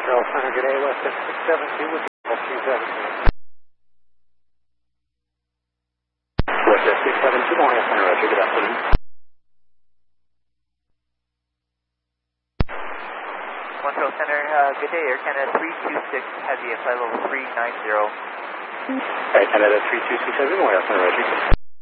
Montreal Center, good day, West 672 with 317. West 672, Montreal Center, Roger, good afternoon. Montreal Center, good day, Air Canada 326, Heavy, flight level 390. Air Canada 3267, Montreal Center, Roger.